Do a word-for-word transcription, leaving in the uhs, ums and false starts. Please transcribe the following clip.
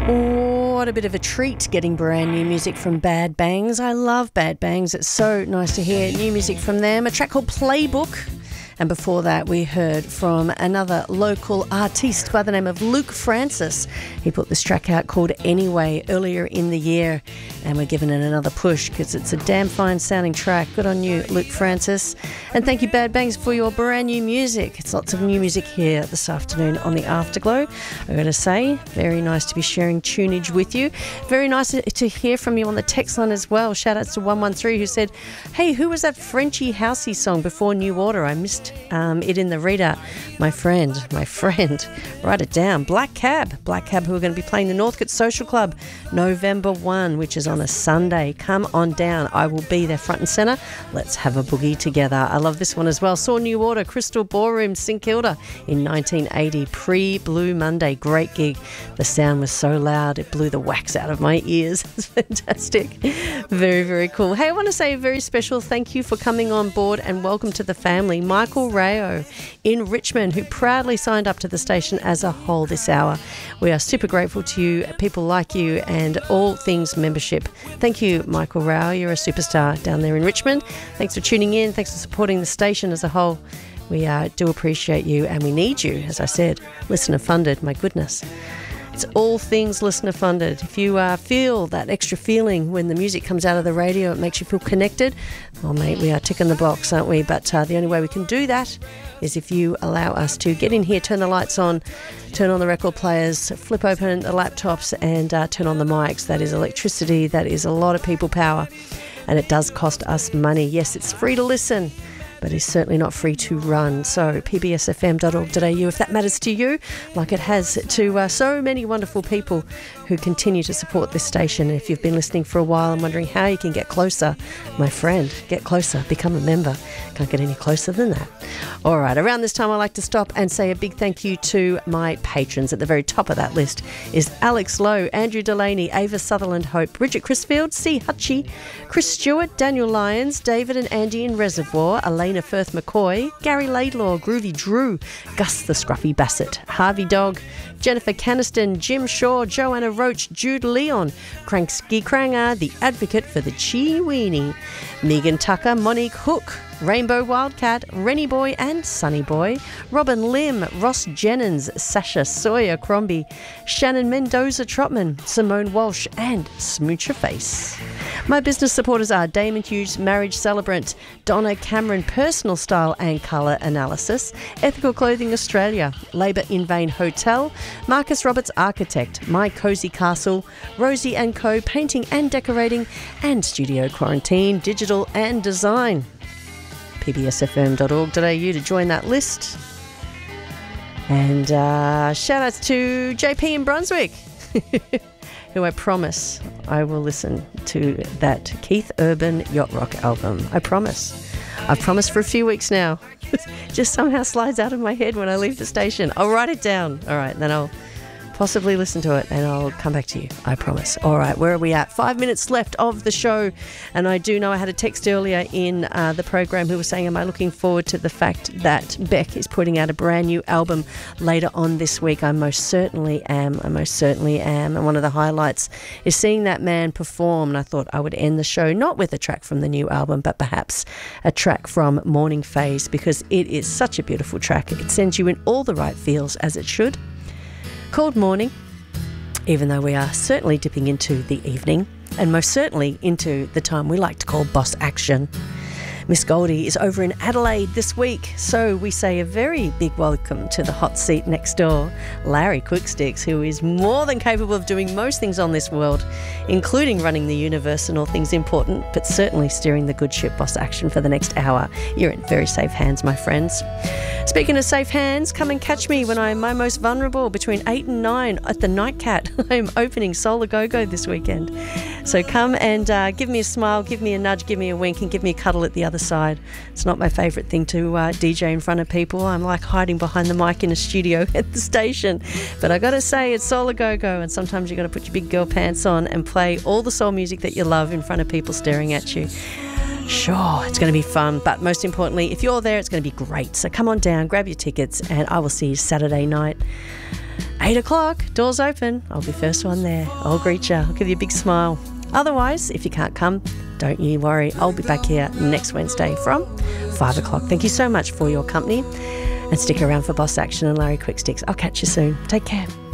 What a bit of a treat getting brand new music from Bad Bangs. I love Bad Bangs. It's so nice to hear new music from them. A track called Playbook. And before that, we heard from another local artiste by the name of Luke Francis. He put this track out called Anyway earlier in the year, and we're giving it another push because it's a damn fine sounding track. Good on you, Luke Francis. And thank you, Bad Bangs, for your brand new music. It's lots of new music here this afternoon on the Afterglow. I've got to say, very nice to be sharing tunage with you. Very nice to hear from you on the text line as well. Shout outs to one one three who said, hey, who was that Frenchy Housey song before New Order? I missed Um, it in the reader. My friend, my friend, write it down. Black Cab, Black Cab, who are going to be playing the Northcote Social Club November first, which is on a Sunday. Come on down. I will be there front and centre. Let's have a boogie together. I love this one as well. Saw New Order, Crystal Ballroom, St Kilda in nineteen eighty, pre-Blue Monday. Great gig. The sound was so loud, it blew the wax out of my ears. It's fantastic. Very, very cool. Hey, I want to say a very special thank you for coming on board and welcome to the family. Michael Rayo in Richmond, who proudly signed up to the station as a whole this hour. We are super grateful to you, people like you, and all things membership. Thank you, Michael Rayo. You're a superstar down there in Richmond. Thanks for tuning in. Thanks for supporting the station as a whole. We uh, do appreciate you, and we need you, as I said. Listener funded, my goodness. It's all things listener funded. If you uh, feel that extra feeling when the music comes out of the radio, it makes you feel connected. Oh, mate, we are ticking the box, aren't we? But uh, the only way we can do that is if you allow us to get in here, turn the lights on, turn on the record players, flip open the laptops and uh, turn on the mics. That is electricity. That is a lot of people power. And it does cost us money. Yes, it's free to listen, but it's certainly not free to run. So p b s f m dot org dot a u, if that matters to you, like it has to uh, so many wonderful people who continue to support this station. If you've been listening for a while and wondering how you can get closer, my friend, get closer, become a member. Can't get any closer than that. All right, around this time I like to stop and say a big thank you to my patrons. At the very top of that list is Alex Lowe, Andrew Delaney, Ava Sutherland Hope, Bridget Crisfield, C. Hutchie, Chris Stewart, Daniel Lyons, David and Andy in Reservoir, Elena Firth McCoy, Gary Laidlaw, Groovy Drew, Gus the Scruffy Bassett, Harvey Dog, Jennifer Caniston, Jim Shaw, Joanna Roach, Jude Leon, Cranksky Cranger, The Advocate for the Chee Weenie, Megan Tucker, Monique Hook, Rainbow Wildcat, Rennie Boy and Sunny Boy, Robin Lim, Ross Jennings, Sasha Sawyer Crombie, Shannon Mendoza Trotman, Simone Walsh and Smoocher Face. My business supporters are Damon Hughes, Marriage Celebrant, Donna Cameron, Personal Style and Colour Analysis, Ethical Clothing Australia, Labour in Vain Hotel, Marcus Roberts Architect, My Cozy Castle, Rosie and Co Painting and Decorating, and Studio Quarantine Digital and Design. p b s f m dot org dot a u to join that list. And uh, shout outs to J P in Brunswick, who I promise I will listen to that Keith Urban Yacht Rock album. I promise. I've promised for a few weeks now. Just somehow slides out of my head when I leave the station. I'll write it down. All right, then I'll possibly listen to it and I'll come back to you. I promise. All right, where are we at? Five minutes left of the show. And I do know I had a text earlier in uh, the program who was saying, am I looking forward to the fact that Beck is putting out a brand new album later on this week? I most certainly am. I most certainly am. And one of the highlights is seeing that man perform. And I thought I would end the show not with a track from the new album, but perhaps a track from Morning Phase, because it is such a beautiful track. It sends you in all the right feels, as it should. Called Morning, even though we are certainly dipping into the evening and most certainly into the time we like to call boss action. Miss Goldie is over in Adelaide this week, so we say a very big welcome to the hot seat next door, Larry Quicksticks, who is more than capable of doing most things on this world, including running the universe and all things important, but certainly steering the good ship boss action for the next hour. You're in very safe hands, my friends. Speaking of safe hands, come and catch me when I'm my most vulnerable between eight and nine at the Nightcat. I'm opening Soul A Go-Go this weekend. So come and uh, give me a smile, give me a nudge, give me a wink and give me a cuddle at the other side. It's not my favourite thing to uh, D J in front of people. I'm like hiding behind the mic in a studio at the station. But I got to say, it's Soul A Go-Go, and sometimes you got to put your big girl pants on and play all the soul music that you love in front of people staring at you. Sure, it's going to be fun, but most importantly, if you're there, it's going to be great. So come on down, grab your tickets, and I will see you Saturday night. eight o'clock, doors open. I'll be first one there. I'll greet you. I'll give you a big smile. Otherwise, if you can't come, don't you worry. I'll be back here next Wednesday from five o'clock. Thank you so much for your company. And stick around for Boss Action and Larry Quicksticks. I'll catch you soon. Take care.